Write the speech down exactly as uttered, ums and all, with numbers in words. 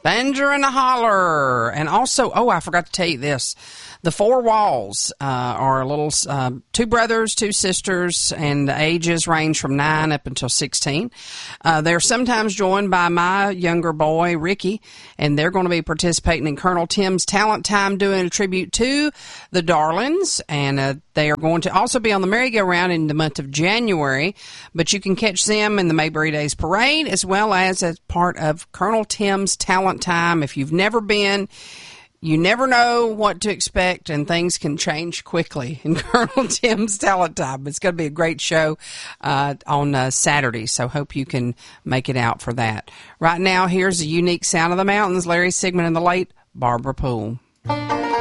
Banjo and the Holler. And also, oh, I forgot to tell you this. The Four Walls uh, are little uh, two brothers, two sisters, and the ages range from nine up until sixteen. Uh, they're sometimes joined by my younger boy, Ricky, and they're going to be participating in Colonel Tim's Talent Time doing a tribute to the Darlings, and uh, they are going to also be on the merry-go-round in the month of January, but you can catch them in the Mayberry Days Parade as well as as part of Colonel Tim's Talent Time. If you've never been, you never know what to expect, and things can change quickly in Colonel Tim's Talent Time. It's going to be a great show uh, on uh, Saturday, so hope you can make it out for that. Right now, here's a unique sound of the mountains, Larry Sigmund and the late Barbara Poole.